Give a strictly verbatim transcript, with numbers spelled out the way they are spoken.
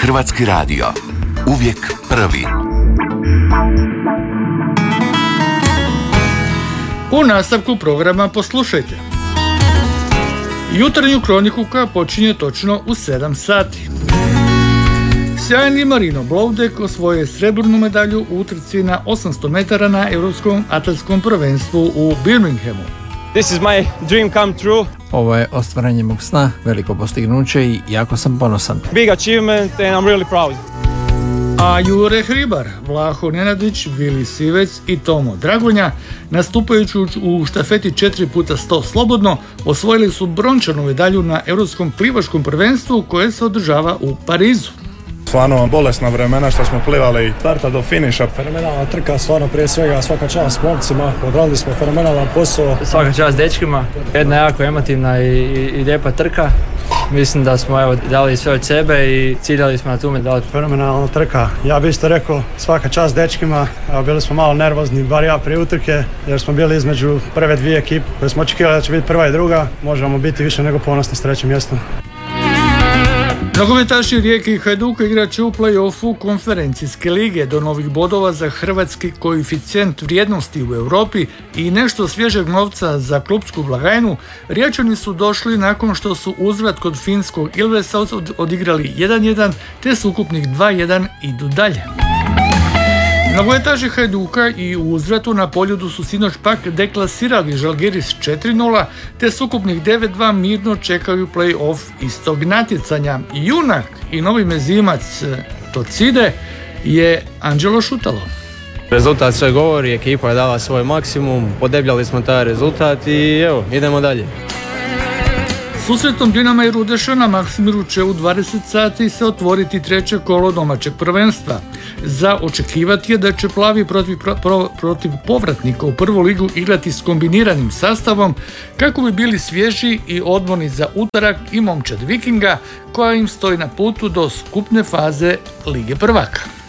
Hrvatski radio. Uvijek prvi. U nastavku programa poslušajte jutarnju kroniku koja počinje točno u sedam sati. Sjajni Marino Bloudek osvojio je srebrnu medalju u utrci na osamsto metara na Europskom atletskom prvenstvu u Birminghamu. This is my dream come true. Ovo je ostvarenje mog sna, veliko postignuće i jako sam ponosan. Big achievement and I'm really proud. A Jure Hribar, Vlaho Nenadić, Vili Sivec i Tomo Dragonja, nastupajući u štafeti četiri puta sto slobodno, osvojili su brončanu medalju na Europskom plivačkom prvenstvu koje se održava u Parizu. Stvarno bolesna vremena što smo plivali starta do finiša. Fenomenalna trka, stvarno prije svega svaka čast momcima, odradili smo fenomenalan posao. Svaka čast dečkima, jedna jako emotivna i, i, i lijepa trka. Mislim da smo evo, dali sve od sebe i ciljali smo na tu medalju. Fenomenalna trka, ja bih isto rekao svaka čast dečkima. Evo, bili smo malo nervozni, bar ja prije utrke, jer smo bili između prve dvije ekipe koje smo očekivali da će biti prva i druga. Možemo biti više nego ponosni s trećim mjestom. Nogometaši Rijeke i Hajduka igrat će u play-offu konferencijske lige. Do novih bodova za hrvatski koeficijent vrijednosti u Europi i nešto svježeg novca za klupsku blagajnu, Riječani su došli nakon što su uzvrat kod finskog Ilvesa odigrali jedan jedan, te s ukupnih dva jedan idu dalje. Nogometaši Hajduka i u uzvratu na Poljudu su sinoć pak deklasirali Žalgiris četiri nula, te s ukupnih devet dva mirno čekaju play-off istog natjecanja. Junak i novi mezimac Tocide je Anđelo Šutalo. Rezultat sve govori, ekipa je dala svoj maksimum, podebljali smo taj rezultat i evo, idemo dalje. Susretom Dinama i Rudeša na Maksimiru će u dvadeset sati se otvoriti treće kolo domaćeg prvenstva. Za očekivati je da će plavi protiv, pro, protiv povratnika u prvu ligu igrati s kombiniranim sastavom kako bi bili svježi i odmorni za utorak i momčad Vikinga koja im stoji na putu do skupne faze Lige prvaka.